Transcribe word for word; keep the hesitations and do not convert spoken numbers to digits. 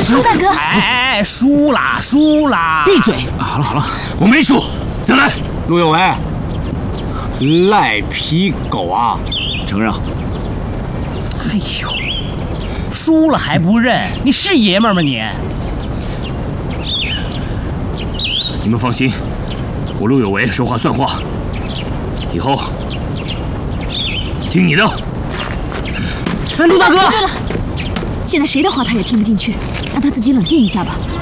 陆大哥， 哎哎，输啦输啦！ 闭嘴！ 好了好了，我没输，再来。 陆有为，赖皮狗啊！ 承让。 哎呦，输了还不认？你是爷们儿吗你？ 你们放心，我陆有为说话算话，以后听你的。 哎，陆大哥， 对了，现在谁的话他也听不进去，让他自己冷静一下吧。